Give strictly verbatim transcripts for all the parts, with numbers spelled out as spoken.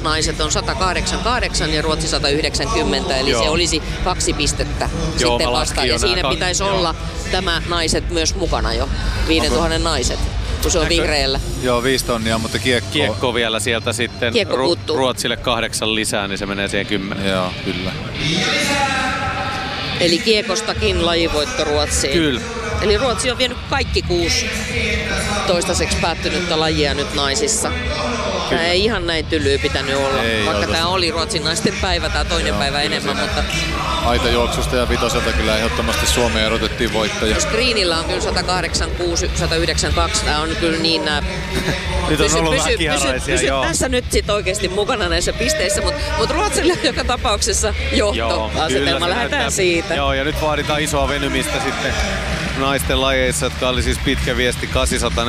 naiset on sata kahdeksankymmentäkahdeksan ja Ruotsi sata yhdeksänkymmentä, eli Joo. se olisi kaksi pistettä Joo, sitten vastaan. Ja siinä pitäisi ka- olla tämä naiset myös mukana jo, viisituhatta naiset, kun se on vihreällä. Joo, viisi tonnia, mutta kiekko... Kiekko vielä sieltä sitten Ru- Ruotsille kahdeksan lisää, niin se menee siihen kymmenen. Joo, kyllä. Eli kiekostakin lajivoitto Ruotsiin. Kyllä. Eli Ruotsi on vienyt kaikki kuusi toistaiseksi päättynyttä lajia nyt naisissa. Tämä ei ihan näin tylyä pitänyt olla, ei vaikka tämä oli Ruotsin naisten päivä, tämä toinen Joo, päivä enemmän. Mutta... Aitajuoksusta ja vitoselta kyllä ehdottomasti Suomeen erotettiin voittajia. Screenillä on kyllä sata kahdeksankymmentäkuusi sata yhdeksänkymmentäkaksi, tämä on kyllä niin nämä... Nyt on pysy, ollut pysy, pysy, pysy tässä nyt sit oikeasti mukana näissä pisteissä, mutta mut Ruotsille joka tapauksessa johtoasetelma, lähdetään siitä. Joo, ja nyt vaaditaan isoa venymistä sitten naisten lajeissa, jotka oli siis pitkä viesti kahdeksansataa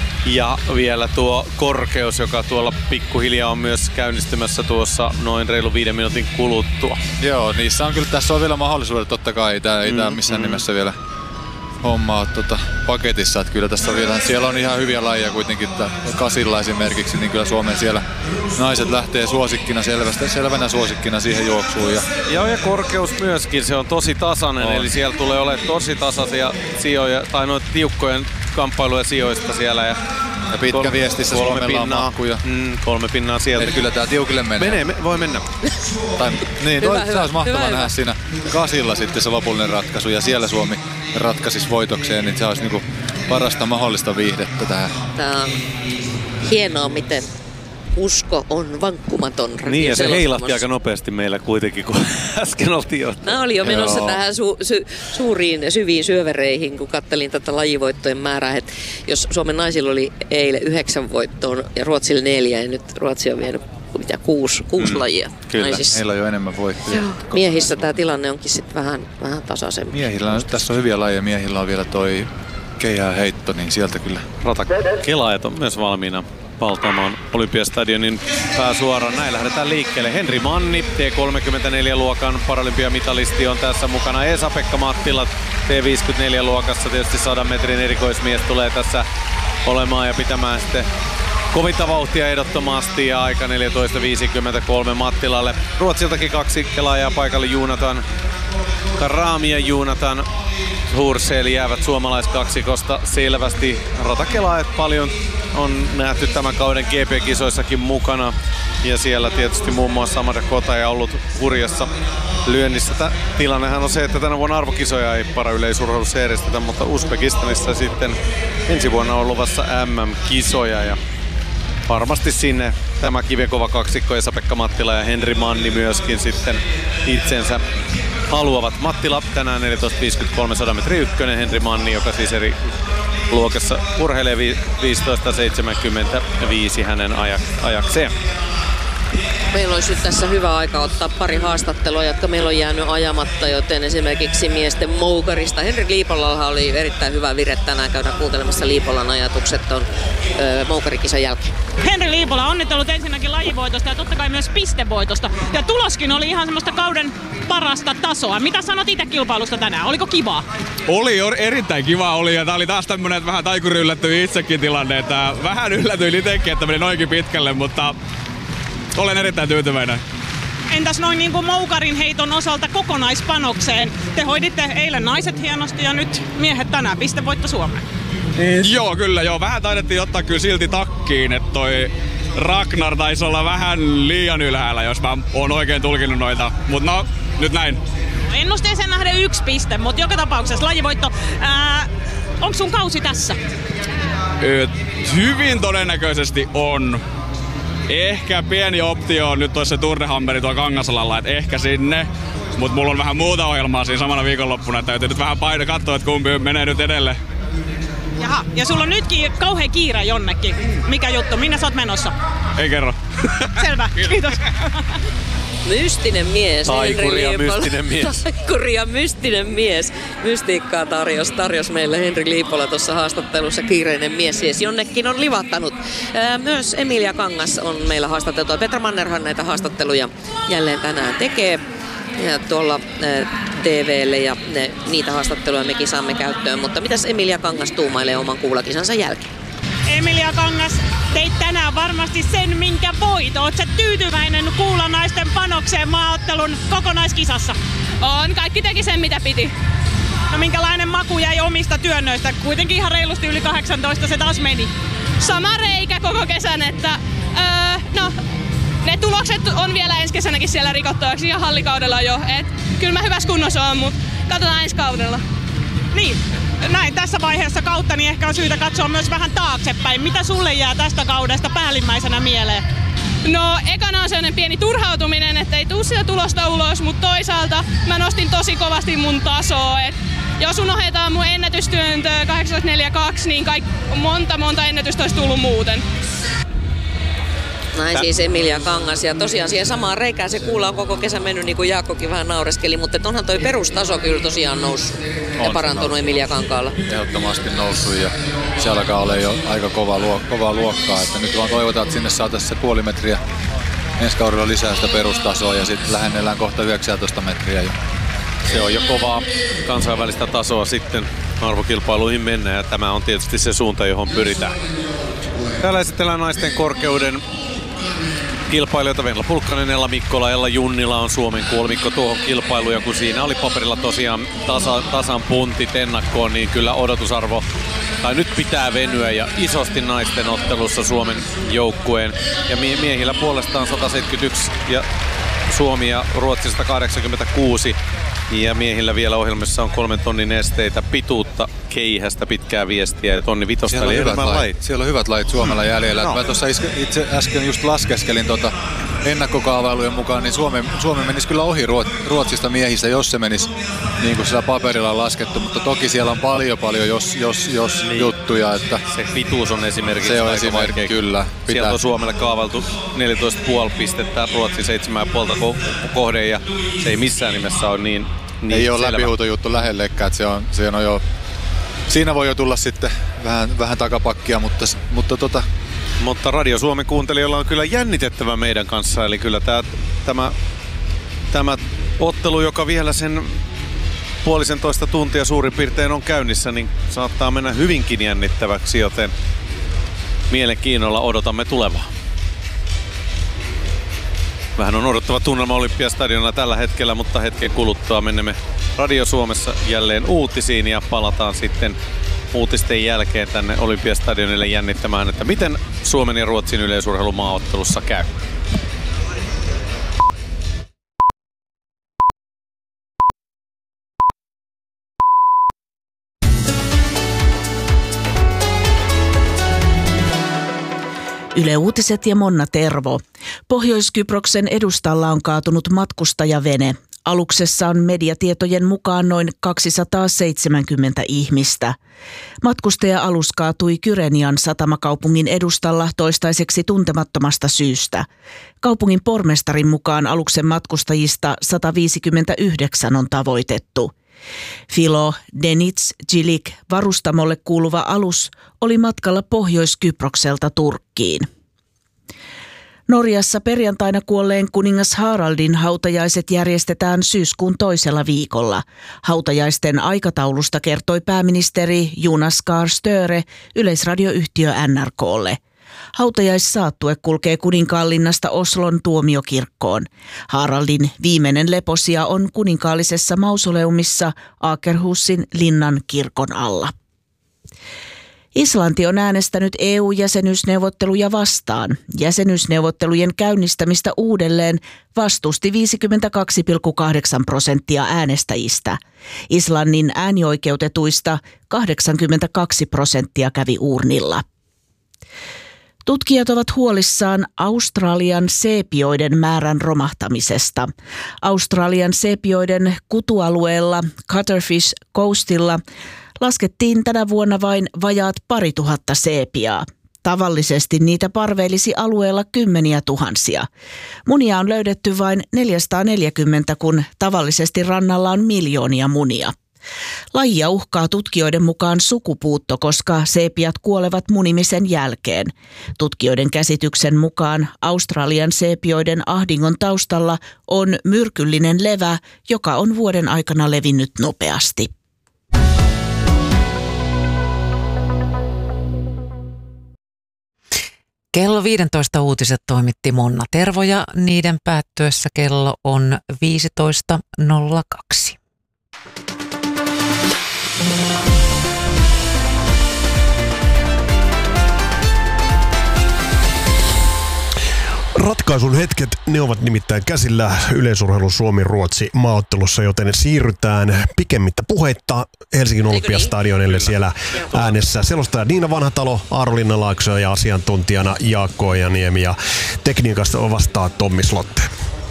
ja vielä tuo korkeus, joka tuolla pikkuhiljaa on myös käynnistymässä tuossa noin reilu viiden minuutin kuluttua. Joo, niissä on kyllä, tässä on vielä mahdollisuudet, totta kai ei tää, ei mm, tää missään mm. nimessä vielä homma on tota paketissa, että kyllä tässä on vielä, siellä on ihan hyviä lajeja kuitenkin, että kasilla esimerkiksi, niin kyllä Suomen siellä naiset lähtee suosikkina, selvästi, selvänä suosikkina siihen juoksuun. Ja, Joo, ja korkeus myöskin, se on tosi tasainen, on. Eli siellä tulee olemaan tosi tasaisia sijoja, tai noita tiukkojen kamppailuja sijoista siellä. Ja, ja pitkä kolme, viestissä Suomella on makkuja. Mm, kolme pinnaa sieltä. Eli kyllä tää tiukille menee. Menee, me, voi mennä. tai, niin, toi, hyvä, se olisi mahtavaa hyvä, nähdä hyvä. siinä kasilla sitten se lopullinen ratkaisu, ja siellä Suomi ratkaisisi voitokseen, niin se olisi niinku parasta mahdollista viihdettä tähän. Tää on hienoa, miten usko on vankkumaton. Niin, ja se heilahti aika nopeasti meillä kuitenkin, kun äsken oltiin jo. Mä olin jo menossa Joo. tähän su- sy- suuriin, syviin syövereihin, kun kattelin tätä lajivoittojen määrää. Et jos Suomen naisilla oli eilen yhdeksän voittoon ja Ruotsilla neljä, ja nyt Ruotsi on vienyt mitä, kuusi, kuusi mm. lajia Kyllä, naisissa. Heillä on jo enemmän voittoja. Miehissä tämä tilanne onkin sitten vähän, vähän tasaisempi. Miehillä on, tässä on hyviä lajeja. Miehillä on vielä toi keihäänheitto, niin sieltä kyllä. Ratakelaajat on myös valmiina valtaamaan Olympiastadionin pääsuoraan. Näin lähdetään liikkeelle. Henri Manni, T kolmekymmentäneljä-luokan paralympiamitalisti on tässä mukana. Esa-Pekka Mattila, T viisikymmentäneljä-luokassa tietysti sadan metrin erikoismies tulee tässä olemaan ja pitämään sitten kovinta vauhtia ehdottomasti ja aika neljätoista viisikymmentäkolme Mattilalle. Ruotsiltakin kaksi kelaajaa paikalle, Joonatan Karami ja Joonatan Hursel jäävät suomalaiskaksikosta selvästi. Ratakelaajat paljon on nähty tämän kauden G P-kisoissakin mukana. Ja siellä tietysti muun muassa Amanda Kota on ollut hurjassa lyönnissä. Tilannehan on se, että tänä vuonna arvokisoja ei parayleisurheilussa järjestetä, mutta Uzbekistanissa sitten ensi vuonna on luvassa M M-kisoja. Ja varmasti sinne tämä kivenkova kaksikko Esa-Pekka Mattila ja Henri Manni myöskin sitten itsensä haluavat. Mattila tänään neljätoista viisikymmentäkolme sadan metrin ykkönen, Henri Manni, joka siis eri luokassa urheilee viisitoista seitsemänkymmentäviisi hänen ajakseen. Meillä olisi nyt tässä hyvä aika ottaa pari haastattelua, jotka meillä on jäänyt ajamatta, joten esimerkiksi miesten moukarista. Henri Liipolalla oli erittäin hyvä vire tänään, käydään kuuntelemassa Liipolan ajatukset ton ö, moukarikisan jälkeen. Henri Liipola, onnittelut ensinnäkin lajivoitosta ja totta kai myös pistevoitosta. Ja tuloskin oli ihan semmoista kauden parasta tasoa. Mitä sanot itse kilpailusta tänään? Oliko kivaa? Oli, erittäin kiva oli, ja tää oli taas tämmönen, että vähän taikuri yllättyi itsekin tilanne, että vähän yllätyin itsekin, että meni noinkin pitkälle, mutta olen erittäin tyytyväinen. Entäs noin niin kuin moukarin heiton osalta kokonaispanokseen? Te hoiditte eilen naiset hienosti ja nyt miehet tänään. Pistevoitto Suomeen. Niin. Joo, kyllä joo. Vähän taidettiin ottaa kyllä silti takkiin, että toi Ragnar taisi olla vähän liian ylhäällä, jos mä oon oikein tulkinut noita. Mut no, nyt näin. Ennusteeseen nähden yksi piste, mutta joka tapauksessa lajivoitto. Ää, onko sun kausi tässä? Et, hyvin todennäköisesti on. Ehkä pieni optio on nyt toissa Tour de Hammeri tuolla Kangasalalla, että ehkä sinne. Mut mulla on vähän muuta ohjelmaa siinä samana viikonloppuna, että täytyy nyt vähän paino katsoa, että kumpi menee nyt edelle. Jaha, ja sulla on nytkin kauhean kiire jonnekin. Mikä juttu? Minne sä oot menossa? Ei kerro. Selvä, kiitos. Mystinen mies. Taikuri ja mystinen mies. Taikuri ja mystinen mies. Mystiikkaa tarjos, tarjos meille Henri Liipola tuossa haastattelussa, kiireinen mies. Siis jonnekin on livattanut. Myös Emilia Kangas on meillä haastateltu. Petra Mannerhan näitä haastatteluja jälleen tänään tekee. Ja tuolla T V:lle ja ne, niitä haastatteluja mekin saamme käyttöön. Mutta mitäs Emilia Kangas tuumailee oman kuulakisansa jälkeen? Emilia Kangas, teit tänään varmasti sen, minkä voit. Oot sä tyytyväinen kuulla naisten panokseen maaottelun kokonaiskisassa? On, kaikki teki sen mitä piti. No minkälainen maku jäi omista työnnöistä? Kuitenkin ihan reilusti yli kahdeksantoista se taas meni. Sama reikä koko kesän, että öö, no, ne tulokset on vielä ensi kesänäkin siellä rikottavaksi ja hallikaudella jo. Et, kyllä mä hyvässä kunnossa on, mutta katsotaan ensi kaudella. Niin, näin tässä vaiheessa kautta niin ehkä on syytä katsoa myös vähän taaksepäin. Mitä sulle jää tästä kaudesta päällimmäisenä mieleen? No ekana on sellainen pieni turhautuminen, että ei tuu sitä tulosta ulos, mutta toisaalta mä nostin tosi kovasti mun tasoa. Et jos unohdetaan mun ennätystyöntö kahdeksan neljä kaksi, niin kaik, monta monta ennätystä olisi tullut muuten. Näin siis Emilia Kangas, ja tosiaan siihen samaan reikään se kuulla on koko kesän mennyt, niin kuin Jaakkokin vähän naureskeli, mutta onhan toi perustaso kyllä tosiaan noussut ja on parantunut Emilia Kankaalla. Ehdottomasti noussut, ja se alkaa olla jo aika kova luok- kovaa luokkaa, että nyt vaan toivotaan, että sinne saataisiin se puoli metriä ensi kaudella lisää sitä perustasoa, ja sitten lähennellään kohta yhdeksäntoista metriä jo. Se on jo kovaa kansainvälistä tasoa sitten arvokilpailuihin mennä, ja tämä on tietysti se suunta, johon pyritään. Täällä esitellään naisten korkeuden kilpailijoita. Venla Pulkkanen, Ella Mikkola, Ella Junnila on Suomen kolmikko tuohon kilpailuun, ja kun siinä oli paperilla tosiaan tasa, tasan puntit ennakkoon, niin kyllä odotusarvo, tai nyt pitää venyä, ja isosti naisten ottelussa Suomen joukkueen. Ja miehillä puolestaan sata seitsemänkymmentäyksi ja Suomi ja Ruotsi sata kahdeksankymmentäkuusi. Ja miehillä vielä ohjelmassa on kolmen tonnin esteitä, pituutta, keihästä, pitkää viestiä ja tonni vitosta. Siellä on, hyvät lait. Siellä on hyvät lait Suomella jäljellä. No. Mä tuossa itse äsken just laskeskelin tuota ennakkokaavailujen mukaan, niin Suomi, Suomi menisi kyllä ohi Ruotsista miehistä, jos se menisi niin kuin sillä paperilla laskettu. Mutta toki siellä on paljon paljon jos, jos, jos niin. juttuja. Että se pituus on esimerkiksi se on aika esimerkki, vaikea. Kyllä. Pitää. Sieltä on Suomelle kaavailtu neljätoista pilkku viisi pistettä, Ruotsi seitsemän pilkku viisi kohde, ja se ei missään nimessä ole niin Niin, ei ole läpihuutojuttu lähellekään, että se on, se on jo, siinä voi jo tulla sitten vähän, vähän takapakkia, mutta, mutta tota... Mutta Radio Suomen kuuntelijoilla on kyllä jännitettävä meidän kanssa, eli kyllä tää, tämä, tämä ottelu, joka vielä sen puolisen toista tuntia suurin piirtein on käynnissä, niin saattaa mennä hyvinkin jännittäväksi, joten mielenkiinnolla odotamme tulevaa. Vähän on odottava tunnelma Olympiastadionilla tällä hetkellä, mutta hetken kuluttua menemme Radio Suomessa jälleen uutisiin ja palataan sitten uutisten jälkeen tänne Olympiastadionille jännittämään, että miten Suomen ja Ruotsin yleisurheilumaaottelussa käy. Yle Uutiset ja Monna Tervo. Pohjois-Kyproksen edustalla on kaatunut matkustajavene. Aluksessa on mediatietojen mukaan noin kaksisataaseitsemänkymmentä ihmistä. Matkustaja-alus kaatui Kyrenian satamakaupungin edustalla toistaiseksi tuntemattomasta syystä. Kaupungin pormestarin mukaan aluksen matkustajista sata viisikymmentäyhdeksän on tavoitettu. Filo Deniz Cilik varustamolle kuuluva alus oli matkalla Pohjois-Kyprokselta Turkkiin. Norjassa perjantaina kuolleen kuningas Haraldin hautajaiset järjestetään syyskuun toisella viikolla. Hautajaisten aikataulusta kertoi pääministeri Jonas Gahr Støre yleisradioyhtiö N R K:lle. Hautajaissaattue kulkee Kuninkaanlinnasta Oslon tuomiokirkkoon. Haraldin viimeinen leposija on kuninkaallisessa mausoleumissa Akerhusin linnan kirkon alla. Islanti on äänestänyt E U-jäsenyysneuvotteluja vastaan. Jäsenyysneuvottelujen käynnistämistä uudelleen vastusti viisikymmentäkaksi pilkku kahdeksan prosenttia äänestäjistä. Islannin äänioikeutetuista kahdeksankymmentäkaksi prosenttia kävi uurnilla. Tutkijat ovat huolissaan Australian seepioiden määrän romahtamisesta. Australian seepioiden kutualueella Cuttlefish Coastilla laskettiin tänä vuonna vain vajaat pari tuhatta seepiaa. Tavallisesti niitä parveilisi alueella kymmeniä tuhansia. Munia on löydetty vain neljäsataaneljäkymmentä, kun tavallisesti rannalla on miljoonia munia. Lajia uhkaa tutkijoiden mukaan sukupuutto, koska seepiat kuolevat munimisen jälkeen. Tutkijoiden käsityksen mukaan Australian seepioiden ahdingon taustalla on myrkyllinen levä, joka on vuoden aikana levinnyt nopeasti. Kello viisitoista uutiset toimitti Monna Tervo ja niiden päättyessä kello on viisitoista nolla kaksi. Ratkaisun hetket, ne ovat nimittäin käsillä yleisurheilun Suomi-Ruotsi maaottelussa, joten siirrytään pikemmittä puheitta Helsingin Olympiastadionille niin? Siellä äänessä. Selostaja Niina Vanhatalo, Aaro Linnanlaakso ja asiantuntijana Jaakko Ojaniemi ja tekniikasta vastaa Tommi Slotte.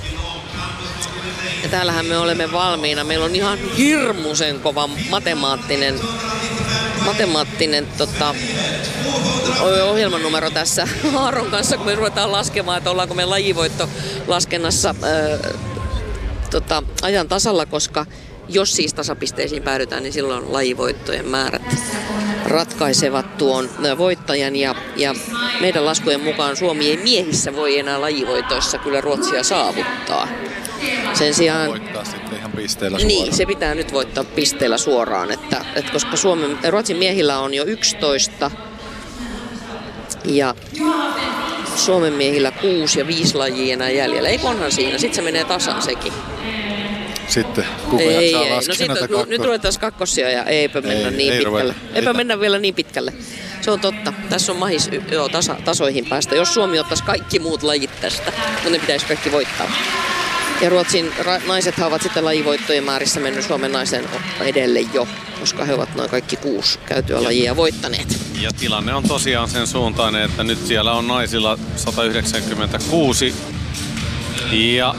Ja täällähän me olemme valmiina. Meillä on ihan hirmuisen kova matemaattinen, matemaattinen tota, ohjelmanumero tässä Aaron kanssa, kun me ruvetaan laskemaan, että ollaanko me lajivoitto laskennassa ää, tota, ajan tasalla, koska jos siis tasapisteisiin päädytään, niin silloin lajivoittojen määrät ratkaisevat tuon voittajan. Ja, ja meidän laskujen mukaan Suomi ei miehissä voi enää lajivoitoissa kyllä Ruotsia saavuttaa. Sen sijaan voittaa sitten ihan pisteellä suoraan. Niin, se pitää nyt voittaa pisteellä suoraan, että, että koska Suomen, Ruotsin miehillä on jo yksitoista ja Suomen miehillä kuusi ja viisi lajia enää jäljellä. Ei onhan siinä, sitten se menee tasan sekin. Sitten, kuka ei, jaksaa ei. laskea No sit, näitä no, nyt ruvetaan kakkosia ja eipä mennä ei, niin ei pitkälle. ruveta. Eipä Ei mennä vielä niin pitkälle. Se on totta. Tässä on mahis joo, tasa, tasoihin päästä. Jos Suomi ottaisi kaikki muut lajit tästä, niin ne pitäisi kaikki voittaa. Ja Ruotsin ra- naisethan ovat sitten lajivoittojen määrissä mennyt Suomen naisen edelle jo, koska he ovat noin kaikki kuusi käytyä lajia voittaneet. Ja tilanne on tosiaan sen suuntainen, että nyt siellä on naisilla sata yhdeksänkymmentäkuusi ja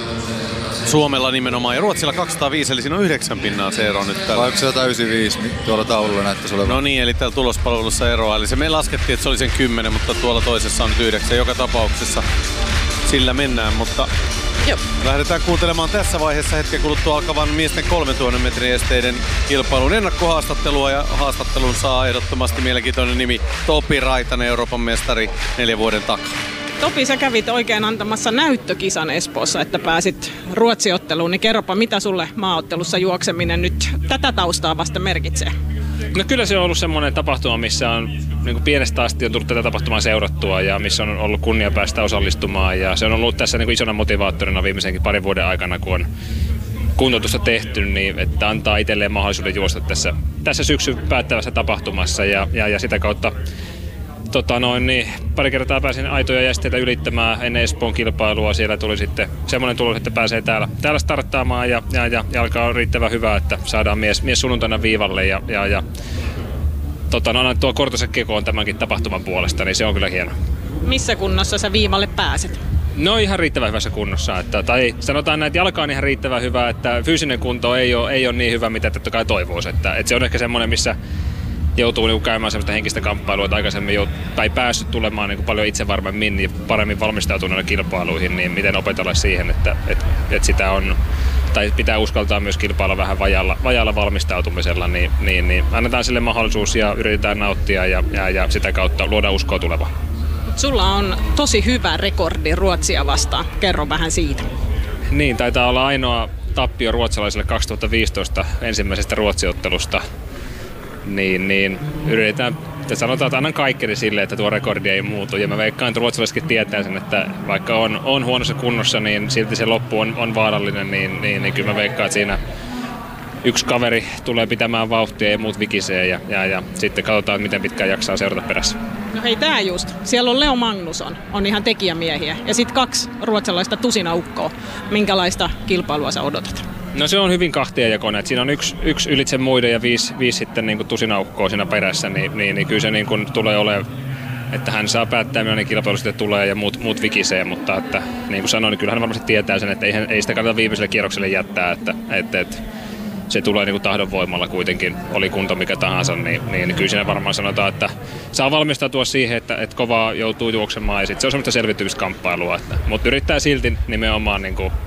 Suomella nimenomaan ja Ruotsilla kaksisataaviisi, eli siinä on yhdeksän pinnaa se ero nyt tällä. Vai onko se sata yhdeksänkymmentäviisi tuolla taululla näyttäisi olevan? No niin, eli täällä tulospalvelussa eroa. Eli se me laskettiin, että se oli sen kymmenen, mutta tuolla toisessa on nyt yhdeksän. Joka tapauksessa sillä mennään, mutta Joo. Lähdetään kuuntelemaan tässä vaiheessa hetken kuluttua alkavan miesten kolmentuhannen metrin esteiden kilpailun ennakkohaastattelua. Ja haastattelun saa ehdottomasti mielenkiintoinen nimi Topi Raitanen, Euroopan mestari neljän vuoden takaa. Topi, sä kävit oikein antamassa näyttökisan Espoossa, että pääsit Ruotsi-otteluun, niin kerropa, mitä sulle maaottelussa juokseminen nyt tätä taustaa vasta merkitsee? No kyllä se on ollut semmoinen tapahtuma, missä on niin kuin pienestä asti on tullut tätä tapahtumaa seurattua ja missä on ollut kunnia päästä osallistumaan ja se on ollut tässä niin kuin isona motivaattorina viimeisenkin parin vuoden aikana, kun on kuntoutusta tehty, niin että antaa itselleen mahdollisuuden juosta tässä, tässä syksyn päättävässä tapahtumassa ja, ja, ja sitä kautta Tota noin, niin pari kertaa pääsin aitoja ja esteitä ylittämään ennen Espoon kilpailua. Siellä tuli sitten semmoinen tulos, että pääsee täällä, täällä starttaamaan ja, ja, ja jalka on riittävän hyvä, että saadaan mies, mies sunnuntaina viivalle. Ja, ja, ja tota, no, tuo kortensa kekoon tämänkin tapahtuman puolesta, niin se on kyllä hieno. Missä kunnossa sä viivalle pääset? No ihan riittävän hyvässä kunnossa. Että, tai sanotaan näin, että jalka on ihan riittävän hyvä, että fyysinen kunto ei ole, ei ole niin hyvä, mitä totta kai toivoisi. Että, että se on ehkä semmoinen, missä joutuu niinku käymään sellaista henkistä kamppailua, että aikaisemmin jout, tai päässyt tulemaan niinku paljon itsevarmemmin ja paremmin valmistautuneena kilpailuihin, niin miten opetella siihen, että et, et sitä on, tai pitää uskaltaa myös kilpailla vähän vajalla, vajalla valmistautumisella, niin, niin, niin annetaan sille mahdollisuus ja yritetään nauttia ja, ja, ja sitä kautta luoda uskoa tulevaan. Sulla on tosi hyvä rekordi Ruotsia vastaan. Kerro vähän siitä. Niin, taitaa olla ainoa tappio ruotsalaisille kaksituhattaviisitoista ensimmäisestä Ruotsi-ottelusta. Niin, niin yritetään, että sanotaan, että annan kaikkeni sille, että tuo rekordi ei muutu. Ja mä veikkaan, että ruotsalaisetkin tietää sen, että vaikka on, on huonossa kunnossa, niin silti se loppu on, on vaarallinen. Niin, niin, niin kyllä mä veikkaan, että siinä yksi kaveri tulee pitämään vauhtia ja muut vikisee. Ja, ja, ja sitten katsotaan, miten pitkään jaksaa seurata perässä. No hei, tää just. Siellä on Leo Magnusson, on ihan tekijämiehiä. Ja sitten kaksi ruotsalaista tusinaukkoa. Minkälaista kilpailua sä odotat? No se on hyvin kahtiajakoinen, että siinä on yksi, yksi ylitse muiden ja viisi, viisi sitten niin kuin tusinaukkoa siinä perässä, niin, niin, niin kyllä se niin kuin tulee olemaan, että hän saa päättää, millainen kilpailu sitten tulee ja muut, muut vikisee, mutta että, niin kuin sanoin, niin kyllä hän varmasti tietää sen, että ei, ei sitä kannata viimeiselle kierrokselle jättää, että, että, että se tulee niin kuin tahdonvoimalla kuitenkin, oli kunto mikä tahansa, niin, niin kyllä siinä varmaan sanotaan, että saa valmistautua siihen, että, että kovaa joutuu juoksemaan ja sitten se on semmoista selviytymiskamppailua, että, mutta yrittää silti nimenomaan niin kuin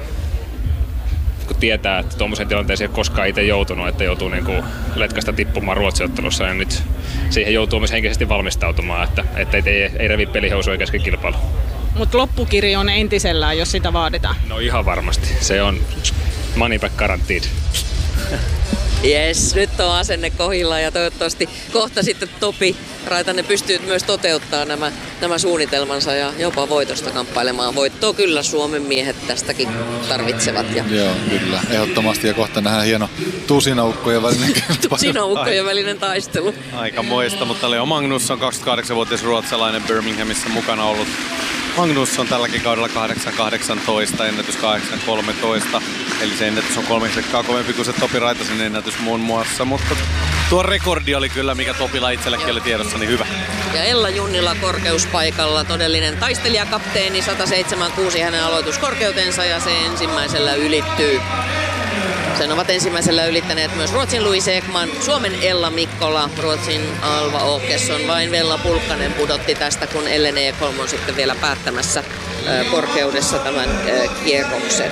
kun tietää, että tuommoisen tilanteeseen ei ole koskaan itse joutunut, että joutuu niin kuin letkasta tippumaan Ruotsi-ottelussa ja nyt siihen joutuu myös henkisesti valmistautumaan, että, että ei, ei, ei revi pelihousuja kesken kilpailu. Mutta loppukirja on entisellään, jos sitä vaaditaan. No ihan varmasti. Se on money back guaranteed. Jes, nyt on asenne kohilla ja toivottavasti kohta sitten Topi Raitanen pystyy myös toteuttamaan nämä, nämä suunnitelmansa ja jopa voitosta kamppailemaan. Voittoa kyllä Suomen miehet tästäkin tarvitsevat. Ja... Joo, kyllä. Ehdottomasti ja kohta nähdään hieno tusinaukkojen välinen tusinaukkojen välinen taistelu. Aika moista, mutta Leo Magnusson, kaksikymmentäkahdeksanvuotias ruotsalainen Birminghamissa mukana ollut. Magnusson tälläkin kaudella kahdeksan kahdeksantoista, ennätys kahdeksan kolmetoista. Eli se ennätys on kolme sekkaa kovempi kuin se Topi Raitasen ennätys muun muassa. Mutta tuo rekordi oli kyllä, mikä Topilla itselläkin oli tiedossa, niin hyvä. Ja Ella Junnila korkeuspaikalla, todellinen taistelijakapteeni, sata seitsemän pilkku kuusi hänen aloituskorkeutensa ja se ensimmäisellä ylittyy. Sen ovat ensimmäisellä ylittäneet myös Ruotsin Louise Ekman, Suomen Ella Mikkola, Ruotsin Alva Åkesson, vain Vella Pulkkanen pudotti tästä, kun Ellen Ekholm on sitten vielä päättämässä äh, korkeudessa tämän äh, kierroksen.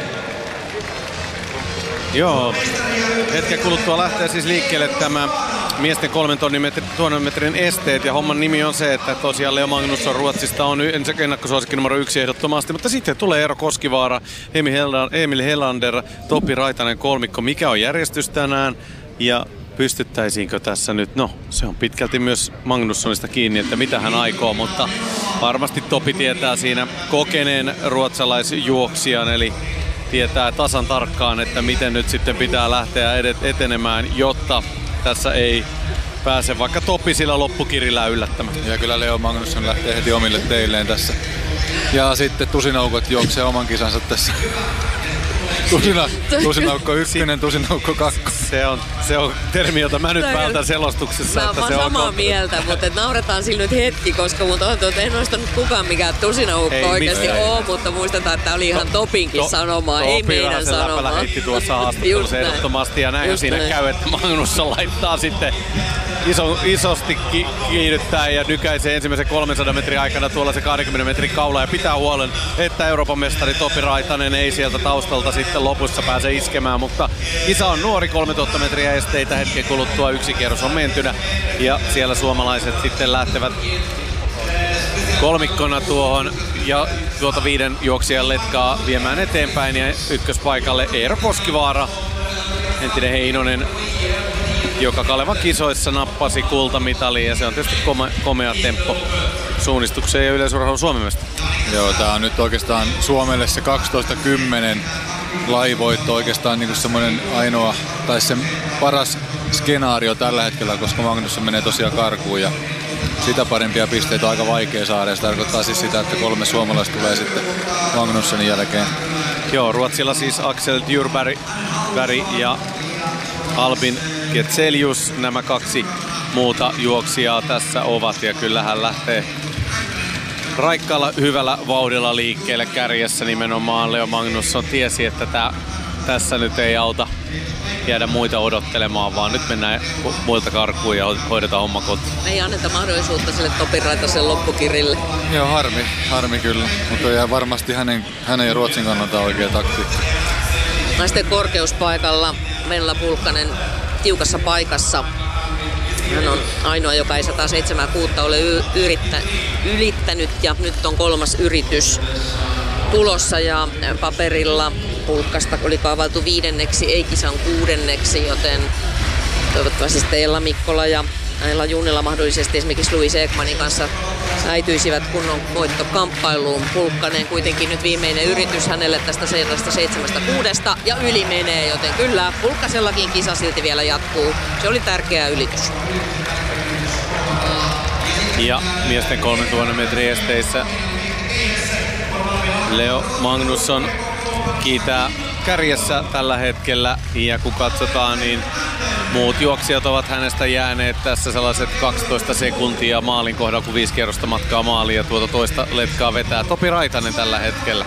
Joo, hetken kuluttua lähtee siis liikkeelle tämä miesten kolmen tonnin metri, tuhannen metrin esteet ja homman nimi on se, että tosiaan Leo Magnusson Ruotsista on ennakkosuosikki numero yksi ehdottomasti, mutta sitten tulee Eero Koskivaara, Emil Helander, Topi Raitanen kolmikko. Mikä on järjestys tänään ja pystyttäisiinkö tässä nyt, no se on pitkälti myös Magnussonista kiinni, että mitä hän aikoo, mutta varmasti Topi tietää siinä kokeneen ruotsalaisjuoksijan, eli tietää tasan tarkkaan, että miten nyt sitten pitää lähteä etenemään, jotta tässä ei pääse vaikka Topi sillä loppukirillä yllättämään. Ja kyllä Leo Magnusson lähtee heti omille teilleen tässä. Ja sitten tusinaukot juoksee oman kisansa tässä. Tusina, tusinaukko ykkönen, tusinaukko kakko. Se on, se on termi, jota mä nyt vältän selostuksessa. Mä oon samaa on... mieltä, mutta nauretaan sillä nyt hetki, koska mun tuntuu, että en noista nyt kukaan mikään tusinaukko ei, oikeasti ole, mutta muistetaan, että oli ihan Topinkin to, sanomaa, to, ei meidän sanomaa. Topi heitti tuossa haastattelussa ehdottomasti ja näin siinä näin. Käy, että Magnusson laittaa sitten iso, isosti ki, kiihdyttää ja nykäisee ensimmäisen kolmensadan metrin aikana tuolla se kaksikymmentä metrin kaula ja pitää huolen, että Euroopan mestari Topi Raitanen ei sieltä taustalta sitten lopussa pääse iskemään, mutta kisa on nuori, kolmetuhatta metriä esteitä, hetken kuluttua yksi kierros on mentynä ja siellä suomalaiset sitten lähtevät kolmikkona tuohon ja tuota viiden juoksijan letkaa viemään eteenpäin ja ykköspaikalle Eero Koskivaara, entinen Heinonen, joka Kalevan kisoissa nappasi kultamitaliin ja se on tietysti komea, komea temppo suunnistukseen ja yleisurheilun Suomen mestari. Joo, tää on nyt oikeastaan Suomelle se kaksitoista kymmenen lajivoitto oikeastaan niin kuin semmoinen ainoa tai se paras skenaario tällä hetkellä, koska Magnusson menee tosiaan karkuun ja sitä parempia pisteitä on aika vaikea saada. Se tarkoittaa siis sitä, että kolme suomalaista tulee sitten Magnussonin jälkeen. Joo, Ruotsilla siis Axel Djurberg ja Albin Getselius, nämä kaksi muuta juoksijaa tässä ovat ja kyllähän lähtee raikkaalla hyvällä vauhdilla liikkeelle kärjessä nimenomaan. Leo Magnusson tiesi, että tää, tässä nyt ei auta jäädä muita odottelemaan, vaan nyt mennään muilta karkuun ja hoidetaan homma kotiin. Ei anneta mahdollisuutta sille Topi Raitasen loppukirille. Joo, harmi, harmi kyllä, mutta jää varmasti hänen, hänen ja Ruotsin kannalta oikea taktiikka. Naisten korkeuspaikalla Vella Pulkkanen tiukassa paikassa. Hän on ainoa, joka ei sata seitsemänkymmentäkuusi ole yrittä, ylittänyt ja nyt on kolmas yritys tulossa ja paperilla Pulkkasta oli kaavailtu viidenneksi, ei kisan kuudenneksi, joten toivottavasti sitten Ella Mikkola ja Ella Junnila mahdollisesti esimerkiksi Louise Ekmanin kanssa äityisivät kunnon voittokamppailuun. Pulkkanen kuitenkin nyt viimeinen yritys hänelle tästä sata seitsemänkymmentäkuusi ja yli menee, joten kyllä Pulkkasellakin kisa silti vielä jatkuu. Se oli tärkeä ylitys. Ja miesten kolmentuhannen metrin esteissä Leo Magnusson kiitää kärjessä tällä hetkellä ja kun katsotaan, niin muut juoksijat ovat hänestä jääneet tässä sellaiset kaksitoista sekuntia maalin kohdalla, kun viisi kierrosta matkaa maaliin ja tuota toista letkaa vetää Topi Raitanen tällä hetkellä.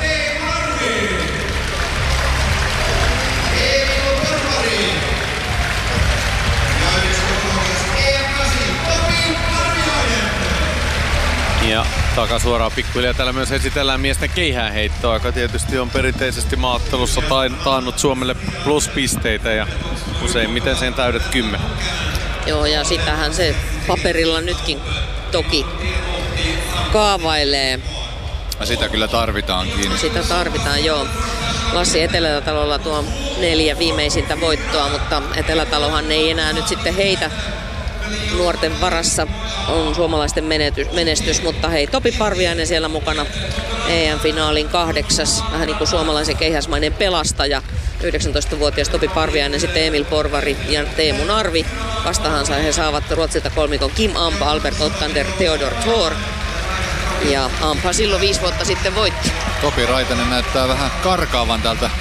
Ja takasuoraan pikkuhiljaa täällä myös esitellään miesten keihäänheittoa, joka tietysti on perinteisesti maaottelussa taannut Suomelle pluspisteitä ja useimmiten sen täydet kymmenen. Joo, ja sitähän se paperilla nytkin toki kaavailee. Ja sitä kyllä tarvitaankin. Sitä tarvitaan, joo. Lassi Etelätalolla tuo neljä viimeisintä voittoa, mutta Etelätalohan ei enää nyt sitten heitä. Nuorten varassa on suomalaisten menetys, menestys, mutta hei, Topi Parviainen siellä mukana E M-finaalin kahdeksas, vähän niin kuin suomalaisen keihäsmainen pelastaja. yhdeksäntoistavuotias Topi Parviainen, sitten Emil Porvari ja Teemu Narvi. Vastahansa he saavat Ruotsilta kolmikon Kim Amp, Albert Ottander, Theodor Thor. Ja Ampha silloin viisi vuotta sitten voitti. Topi Raitanen näyttää vähän karkaavan tältä